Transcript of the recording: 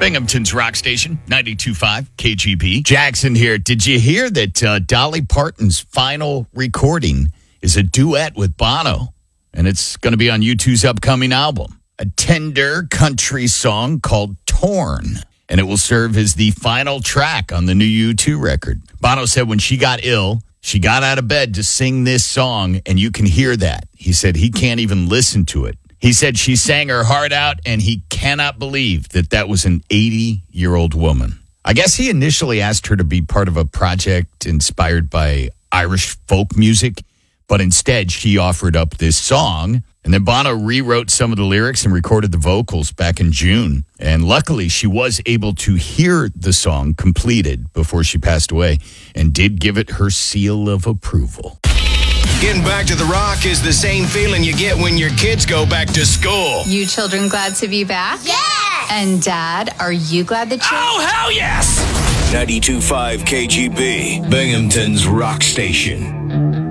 Binghamton's Rock Station, 92.5 KGB. Jackson here. Did you hear that Dolly Parton's final recording is a duet with Bono? And it's going to be on U2's upcoming album. A tender country song called Torn. And it will serve as the final track on the new U2 record. Bono said when she got ill, she got out of bed to sing this song, and you can hear that. He said he can't even listen to it. He said she sang her heart out, and he cannot believe that was an 80-year-old woman. I guess he initially asked her to be part of a project inspired by Irish folk music, but instead she offered up this song. And then Bono rewrote some of the lyrics and recorded the vocals back in June. And luckily, she was able to hear the song completed before she passed away and did give it her seal of approval. Getting back to the rock is the same feeling you get when your kids go back to school. You children glad to be back? Yes! And Dad, are you glad that you're... Oh, hell yes! 92.5 KGB, Binghamton's Rock Station.